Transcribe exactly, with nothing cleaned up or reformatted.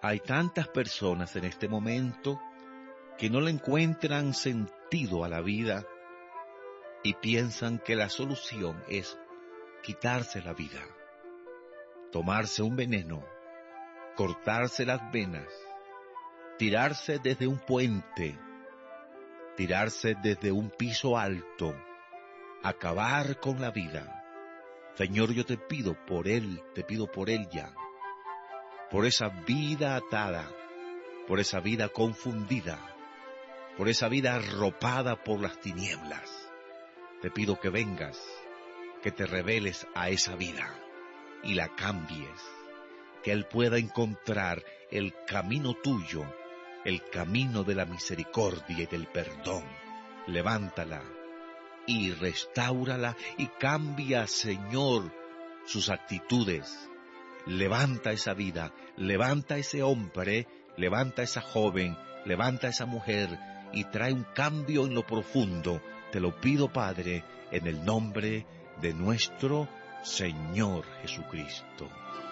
Hay tantas personas en este momento que no le encuentran sentido a la vida y piensan que la solución es quitarse la vida, tomarse un veneno, cortarse las venas, tirarse desde un puente, tirarse desde un piso alto, acabar con la vida. Señor, yo te pido por él, te pido por ella, por esa vida atada, por esa vida confundida, por esa vida arropada por las tinieblas. Te pido que vengas, que te reveles a esa vida y la cambies, que él pueda encontrar el camino tuyo, el camino de la misericordia y del perdón. Levántala y restáurala y cambia, Señor, sus actitudes. Levanta esa vida, levanta ese hombre, levanta esa joven, levanta esa mujer y trae un cambio en lo profundo. Te lo pido, Padre, en el nombre de nuestro Señor Jesucristo.